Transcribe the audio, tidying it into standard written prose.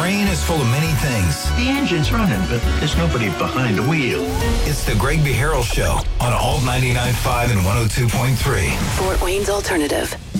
brain is full of many things. The engine's running, but there's nobody behind the wheel. It's the Greg B. Harrell Show on Alt 99.5 and 102.3. Fort Wayne's Alternative.